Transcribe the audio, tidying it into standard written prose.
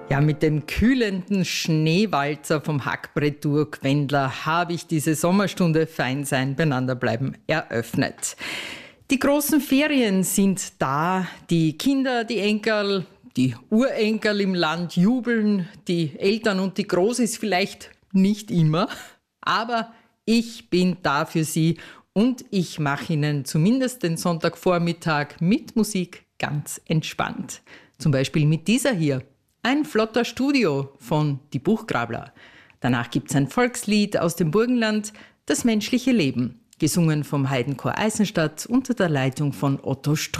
Ja, mit dem kühlenden Schneewalzer vom Hackbrett durch Gwendler habe ich diese Sommerstunde Fein sein, beieinander bleiben eröffnet. Die großen Ferien sind da, die Kinder, die Enkel, die Urenkel im Land jubeln, die Eltern und die Großis vielleicht nicht immer, aber ich bin da für sie und ich mache Ihnen zumindest den Sonntagvormittag mit Musik ganz entspannt. Zum Beispiel mit dieser hier. Ein flotter Studio von Die Buchgrabler. Danach gibt's ein Volkslied aus dem Burgenland, Das menschliche Leben, gesungen vom Heidenchor Eisenstadt unter der Leitung von Otto Strunk.